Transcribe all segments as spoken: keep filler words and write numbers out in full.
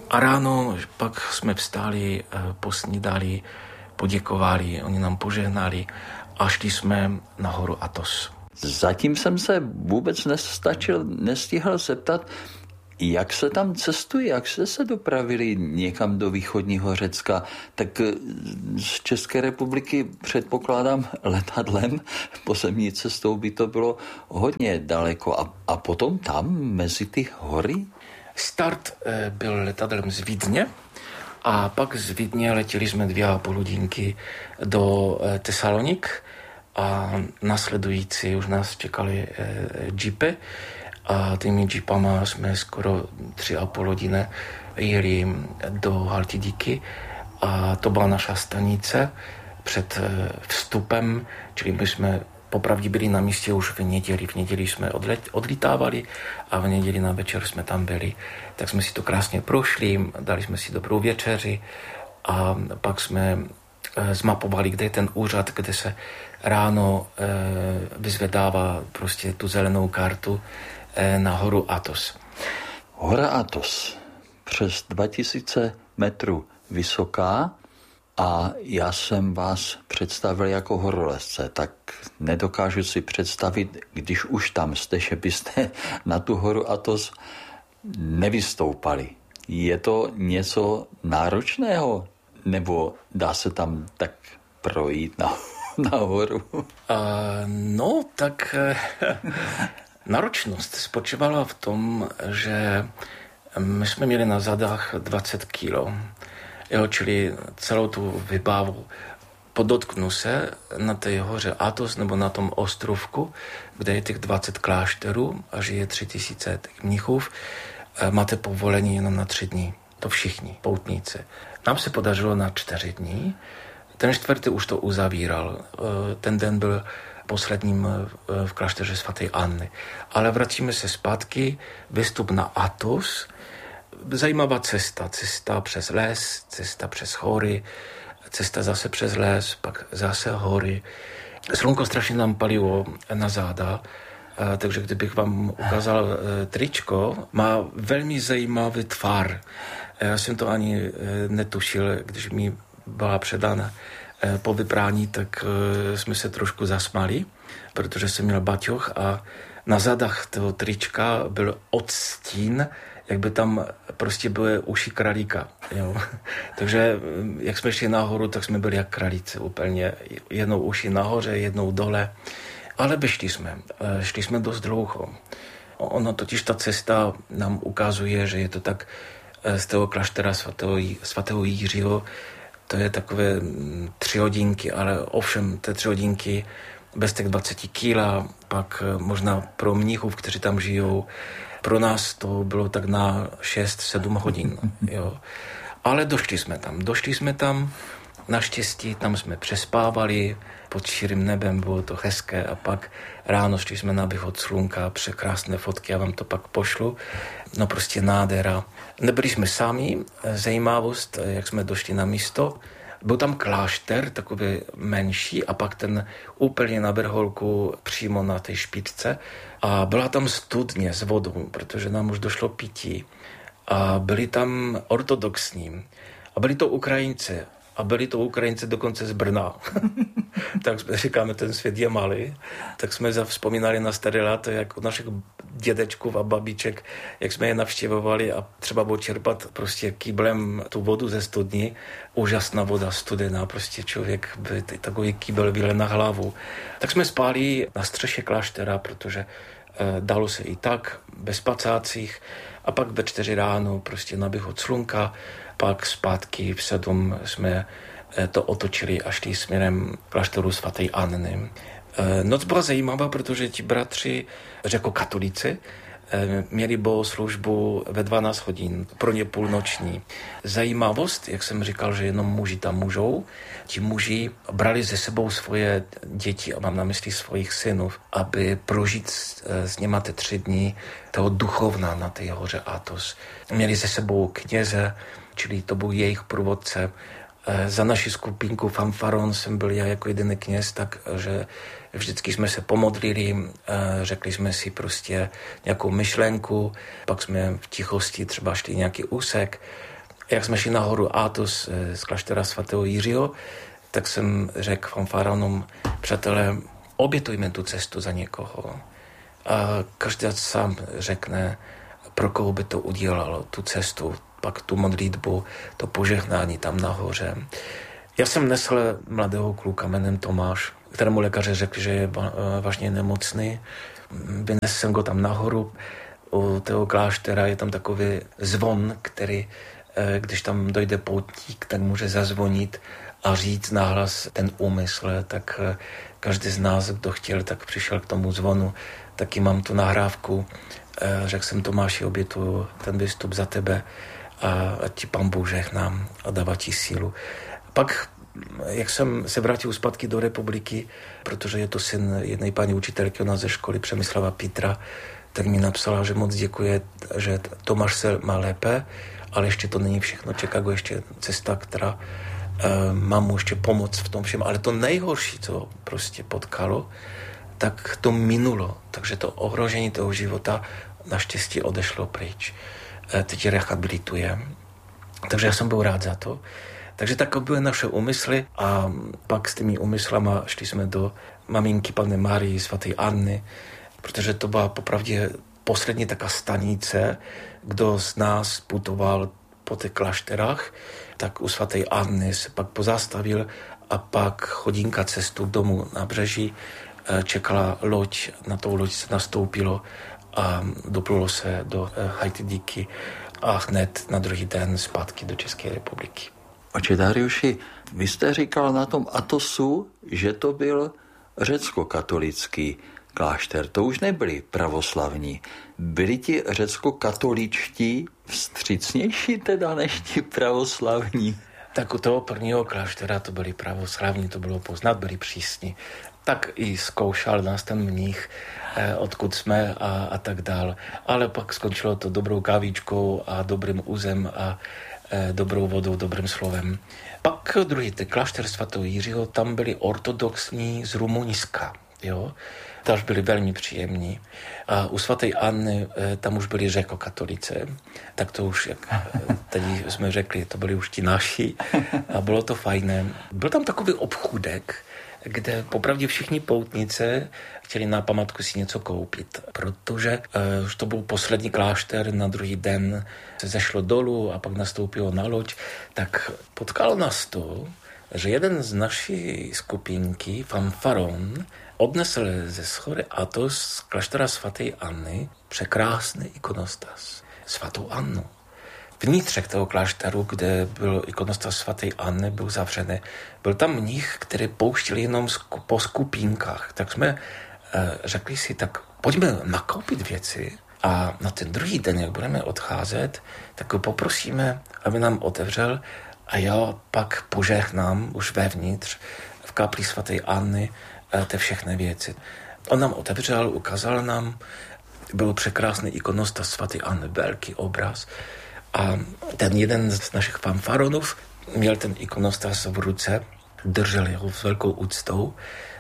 A ráno pak jsme vstali, posnídali, poděkovali, oni nám požehnali a šli jsme na horu Athos. Zatím jsem se vůbec nestačil, nestihl zeptat, jak se tam cestuje, jak jste se dopravili někam do východního Řecka, tak z České republiky předpokládám letadlem, pozemní cestou by to bylo hodně daleko. A, a potom tam mezi ty hory? Start e, byl letadlem z Vídně a pak z Vídně letěli jsme dvě a půl hodinky do e, Tesalonik a následující už nás čekali e, džipy. A tými džipama jsme skoro tři a půl hodiny jeli do Halkidiky a to byla naša stanice před vstupem, čili my jsme popravdě byli na místě už v neděli. V neděli jsme odlet, odlítávali a v neděli na večer jsme tam byli. Tak jsme si to krásně prošli, dali jsme si dobrou večeři a pak jsme zmapovali, kde je ten úřad, kde se ráno vyzvedává prostě tu zelenou kartu na horu Athos. Hora Athos, přes dva tisíce metrů vysoká a já jsem vás představil jako horolezce, tak nedokážu si představit, když už tam jste, že byste na tu horu Athos nevystoupali. Je to něco náročného, nebo dá se tam tak projít na, na horu? Uh, no, tak... Náročnost spočívala v tom, že my jsme měli na zadách dvacet kilo, jo, čili celou tu vybavu. Podotknu se na té hoře Athos nebo na tom ostrovku, kde je těch dvacet klášterů a žije tři tisíce těch mnichů, máte povolení jenom na tři dny. To všichni poutníci. Nám se podařilo na čtyři dny. Ten čtvrtý už to uzavíral. Ten den byl posledním v klášteře svaté Anny. Ale vracíme se zpátky, vystup na Athos, zajímavá cesta, cesta přes les, cesta přes hory, cesta zase přes les, pak zase hory. Slunko strašně nám palilo na záda, takže kdybych vám ukázal tričko, má velmi zajímavý tvar. Já jsem to ani netušil, když mi byla předána po vyprání, tak jsme se trošku zasmali, protože jsem měl baťoch a na zadách toho trička byl odstín, jak by tam prostě byly uši králíka. Jo. Takže jak jsme šli nahoru, tak jsme byli jak králíci úplně. Jednou uši nahoře, jednou dole. Ale vyšli jsme. Šli jsme dost dlouho. Ono totiž ta cesta nám ukazuje, že je to tak z toho kláštera svatého, svatého Jiřího, to je takové tři hodinky, ale ovšem ty tři hodinky bez těch dvacet kila, pak možná pro mnichů, kteří tam žijou, pro nás to bylo tak na šest sedm hodin. Jo. Ale došli jsme tam, došli jsme tam, naštěstí tam jsme přespávali, pod širým nebem bylo to hezké a pak ráno šli jsme na východ slunka, překrásné fotky, já vám to pak pošlu. No prostě nádhera. Nebyli jsme sami, zajímavost, jak jsme došli na místo. Byl tam klášter, takový menší a pak ten úplně na vrcholku přímo na té špičce. A byla tam studně s vodou, protože nám už došlo pití. A byli tam ortodoxní. A byli to Ukrajinci. A byli to Ukrajinci dokonce z Brna. Tak říkáme, ten svět je malý. Tak jsme zavzpomínali na staré léta, jak od našich dědečků a babiček, jak jsme je navštěvovali a třeba bylo čerpat prostě kýblem tu vodu ze studní. Úžasná voda, studená, prostě člověk by takový kýbel vylil na hlavu. Tak jsme spali na střeše kláštera, protože eh, dalo se i tak, bez spacácích. A pak ve čtyři ráno prostě na východ slunka, pak zpátky v sedm jsme to otočili a šli směrem klášteru svaté Anny. Noc byla zajímavá, protože ti bratři, jako katolíci, měli bohoslužbu ve dvanáct hodin, pro ně půlnoční. Zajímavost, jak jsem říkal, že jenom muži tam můžou, ti muži brali ze sebou svoje děti, a mám na mysli svojich synů, aby prožít s něma ty tři dny toho duchovna na té hoře Athos. Měli ze sebou kněze, čili to byl jejich průvodce. Za naši skupinku Fanfaron jsem byl já jako jediný kněz, takže vždycky jsme se pomodlili, řekli jsme si prostě nějakou myšlenku, pak jsme v tichosti třeba šli nějaký úsek Jak jsme šli nahoru Athos z kláštera svatého Jiřího, tak jsem řekl fanfaronům, přátelé, obětujme tu cestu za někoho. A každý sám řekne, pro koho by to udělalo, tu cestu, pak tu modlitbu, to požehnání tam nahoře. Já jsem nesl mladého kluka jménem Tomáš, kterému lékaře řekl, že je vážně nemocný. Vynesl jsem go tam nahoru. U toho kláštera je tam takový zvon, který, když tam dojde poutník, tak může zazvonit a říct nahlas ten úmysl. Tak každý z nás, kdo chtěl, tak přišel k tomu zvonu. Taky mám tu nahrávku. Řekl jsem Tomáši, obětuju ten výstup za tebe a ti Pán Bůh žehnám a dává ti sílu. Pak, jak jsem se vrátil zpátky do republiky, protože je to syn jedné paní učitelky, ona ze školy Přemysla Petra, tak mi napsala, že moc děkuje, že Tomáš se má lépe, ale ještě to není všechno, čeká go ještě cesta, která e, má mu ještě pomoct v tom všem. Ale to nejhorší, co prostě potkalo, tak to minulo. Takže to ohrožení toho života naštěstí odešlo pryč. E, teď rehabilituje. Takže já jsem byl rád za to. Takže takové byly naše úmysly a pak s těmi úmyslama šli jsme do maminky Panny Márii, svaté Anny, protože to byla popravdě poslední taká stanice, kdo z nás putoval po těch klášterách, tak u svaté Anny se pak pozastavil a pak hodinka cestu k domu na břeží čekala loď, na tou loď se nastoupilo a doplulo se do Haiti a hned na druhý den zpátky do České republiky. Oče Dariuši, vy jste říkal na tom Athosu, že to byl řecko-katolický klášter. To už nebyli pravoslavní. Byli ti řecko-katoličtí vstřícnější teda než ti pravoslavní? Tak u toho prvního kláštera to byli pravoslavní, to bylo poznat, byli přísní. Tak i zkoušel nás ten mních, eh, odkud jsme a, a tak dál. Ale pak skončilo to dobrou kávičkou a dobrým územ a eh, dobrou vodou, dobrým slovem. Pak druhý, ten klášter svatého Jiřího, tam byli ortodoxní z Rumunska, jo. Tam byli velmi příjemní. A u svaté Anny eh, tam už byli řekokatolice, tak to už, jak teď jsme řekli, to byli už ti naši a bylo to fajné. Byl tam takový obchůdek, kde popravdě všichni poutnice chtěli na památku si něco koupit, protože uh, už to byl poslední klášter, na druhý den se zešlo dolů a pak nastoupilo na loď, tak potkalo nás to, že jeden z naší skupinky, fanfaron, odnesl ze schory Athos z kláštera svaté Anny překrásný ikonostas, svatou Annu. Vnitřek toho klášteru, kde byl ikonostas svaté Anny, byl zavřený. Byl tam mnich, který pouštěl jenom po skupinkách. Tak jsme eh, řekli si, tak pojďme nakoupit věci a na ten druhý den, jak budeme odcházet, tak ho poprosíme, aby nám otevřel a já pak požehnám už vevnitř v kapli svaté Anny eh, ty všechny věci. On nám otevřel, ukázal nám, byl překrásný ikonostas svaté Anny, velký obraz. A ten jeden z našich fanfaronů měl ten ikonostas v ruce, držel ho s velkou úctou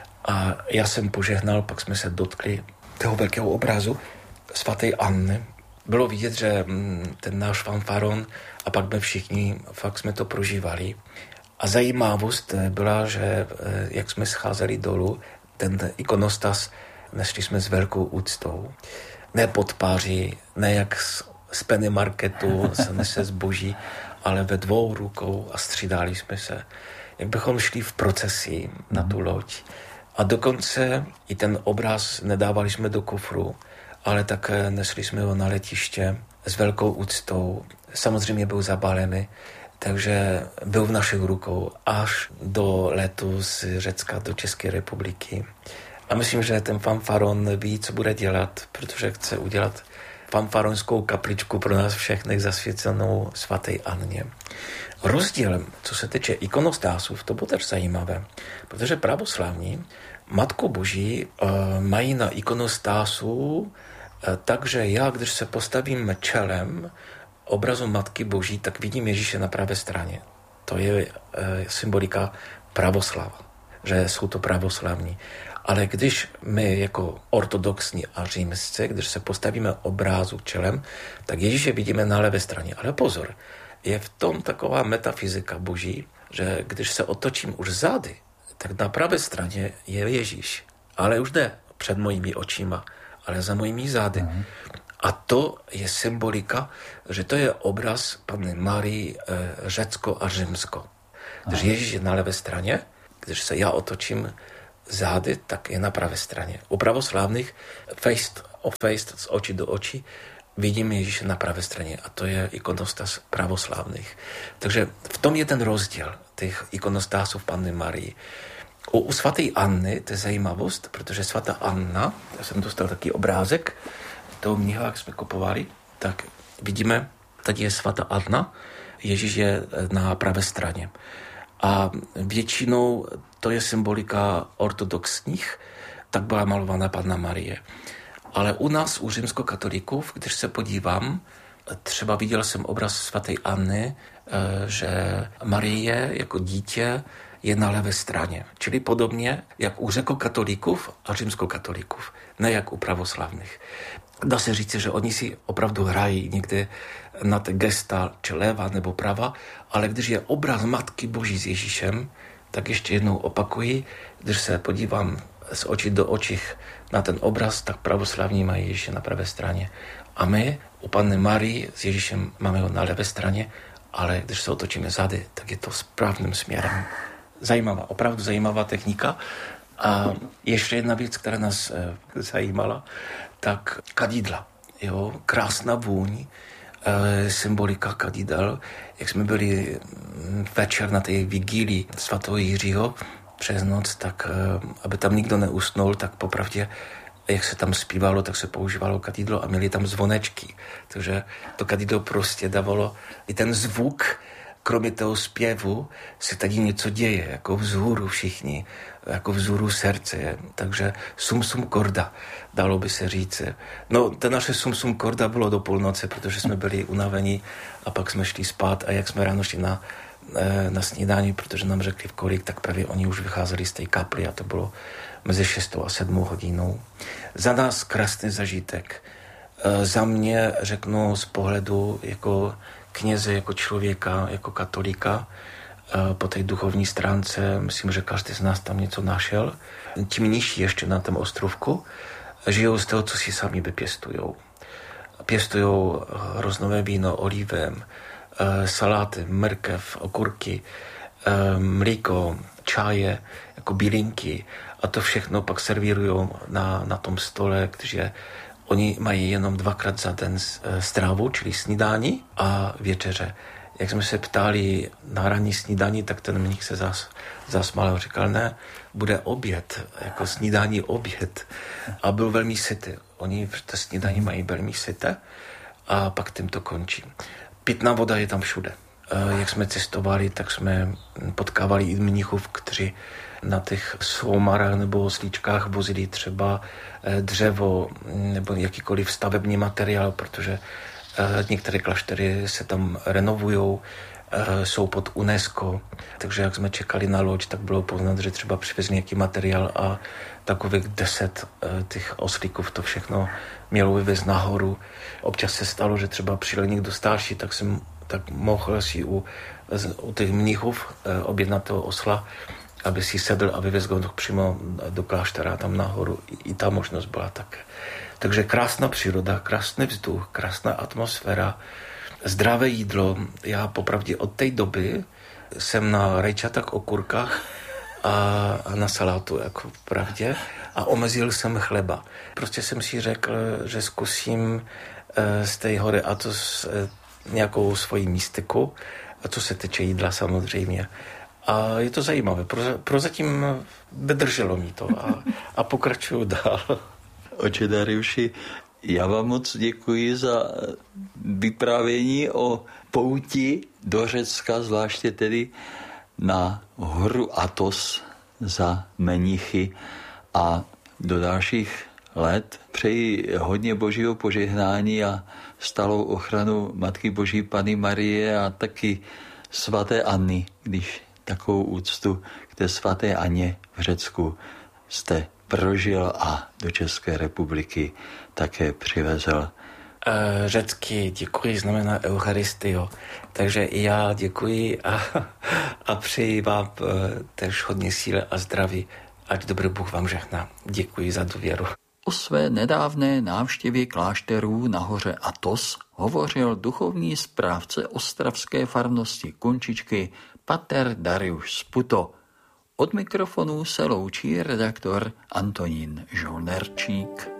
a já jsem požehnal, pak jsme se dotkli toho velkého obrazu svaté Anny. Bylo vidět, že ten náš fanfaron a pak my všichni fakt jsme to prožívali. A zajímavost byla, že jak jsme scházeli dolů, ten ikonostas nesli jsme s velkou úctou. Ne pod páří, ne jak z penny marketu se nese zboží, ale ve dvou rukou a střídali jsme se. Jak bychom šli v procesi na tu loď. A dokonce i ten obraz nedávali jsme do kufru, ale také nesli jsme ho na letiště s velkou úctou. Samozřejmě byl zabalený, takže byl v našich rukou až do letu z Řecka do České republiky. A myslím, že ten fanfaron ví, co bude dělat, protože chce udělat fanfaronskou kapličku pro nás všechny zasvěcenou svaté Anně. Rozdíl, co se týče ikonostásů, to bylo też zajímavé, protože pravoslavní Matku Boží e, mají na ikonostásu e, takže já, když se postavím čelem obrazu Matky Boží, tak vidím Ježíše na pravé straně. To je e, symbolika pravoslava, že jsou to pravoslavní. Ale když my jako ortodoxní a římsci, když se postavíme obrázu čelem, tak Ježíše vidíme na levé straně. Ale pozor, je v tom taková metafyzika boží, že když se otočím už zády, tak na pravé straně je Ježíš. Ale už jde před mojimi očima, ale za mojimi zády. Mm. A to je symbolika, že to je obraz Panny Marii e, Řecko a Římsko. Když Ježíš je na levé straně, když se já otočím zády, tak je na pravé straně. U pravoslávných face to face, z očí do očí, vidíme Ježíše na pravé straně a to je ikonostas pravoslávných. Takže v tom je ten rozdíl těch ikonostásů Panny Marii. U, u svaté Anny, to je zajímavost, protože svatá Anna, já jsem dostal taký obrázek toho mnicha, jak jsme kupovali, tak vidíme, tady je svatá Anna, Ježíš je na pravé straně. A většinou to je symbolika ortodoxních, tak byla malovaná Panna Marie. Ale u nás, u římskokatolíků, když se podívám, třeba viděl jsem obraz svaté Anny, že Marie jako dítě je na levé straně. Čili podobně, jak u řekokatolíků a římskokatolíků, ne jak u pravoslavných. Dá se říct, že oni si opravdu hrají někde na ty gesta, či leva nebo prava, ale když je obraz Matky Boží s Ježíšem, tak ještě jednou opakuji, když se podívám z očí do očích na ten obraz, tak pravoslavní mají Ježíše na pravé straně. A my u Panny Marii s Ježíšem máme ho na levé straně, ale když se otočíme zády, tak je to správným směrem. Zajímavá, opravdu zajímavá technika. A ještě jedna věc, která nás e, zajímala, tak kadidla. Jo? Krásná vůň, e, symbolika kadidel. Jak jsme byli večer na té vigílii svatého Jiřího přes noc, tak e, aby tam nikdo neusnul, tak popravdě, jak se tam zpívalo, tak se používalo kadidlo a měli tam zvonečky. Takže to kadidlo prostě dávalo i ten zvuk, kromě toho zpěvu se tady něco děje, jako vzhůru všichni, jako vzhůru srdce. Takže sum sum korda, dalo by se říct. No, to naše sum sum korda bylo do půlnoce, protože jsme byli unavení a pak jsme šli spát a jak jsme ráno šli na, na snídání, protože nám řekli v kolik, tak právě oni už vycházeli z té kaply a to bylo mezi šestou a sedmou hodinou. Za nás krásný zažitek. Za mě řeknu z pohledu jako kněze, jako člověka, jako katolíka, po té duchovní stránce, myslím, že každý z nás tam něco našel. Tím nižší ještě na tom ostrovku žijou z toho, co si sami vypěstujou. Pěstujou hroznové víno, olivem, saláty, mrkev, okurky, mlíko, čaje, jako bylinky a to všechno pak servírují na, na tom stole, takže oni mají jenom dvakrát za den strávu, čili snídání a večeře. Jak jsme se ptali na ranní snídání, tak ten mnich se zas, zasmál a říkal, ne, bude oběd, jako snídání oběd. A byl velmi sytý. Oni v té snídání mají velmi syté a pak tím to končí. Pitná voda je tam všude. Jak jsme cestovali, tak jsme potkávali i mnichů, kteří na těch soumarách nebo oslíčkách vozili třeba dřevo nebo jakýkoliv stavební materiál, protože některé kláštery se tam renovují, jsou pod UNESCO, takže jak jsme čekali na loď, tak bylo poznat, že třeba přivezli nějaký materiál a takových deset těch oslíků to všechno mělo vyvést nahoru. Občas se stalo, že třeba přijel někdo starší, tak jsem tak mohl si u, u těch mnichů objednat toho osla, aby si sedl a vyvez ho přímo do kláštera tam nahoru. I, i ta možnost byla tak. Takže krásná příroda, krásný vzduch, krásná atmosféra, zdravé jídlo. Já popravdě od té doby jsem na rajčatách, okurkách a, a na salátu, jako pravdě, a omezil jsem chleba. Prostě jsem si řekl, že zkusím z té hory a to s nějakou svojí mystiku, a co se týče jídla samozřejmě. A je to zajímavé. Prozatím vydrželo mi to a, a pokračuju dál. Oče Dariuši, já vám moc děkuji za vyprávění o pouti do Řecka, zvláště tedy na horu Athos za mnichy a do dalších let. Přeji hodně božího požehnání a stálou ochranu Matky Boží Panny Marie a taky svaté Anny, když takovou úctu k té svaté Anně v Řecku jste prožil a do České republiky také přivezl. Řecky děkuji znamená Eucharistio. Takže i já děkuji a, a přeji vám tež hodně síly a zdraví. Ať dobrý Bůh vám žehná. Děkuji za důvěru. O své nedávné návštěvě klášterů na hoře Athos hovořil duchovní správce ostravské farnosti Kunčičky pater Dariusz Sputo. Od mikrofonu se loučí redaktor Antonín Žolnerčík.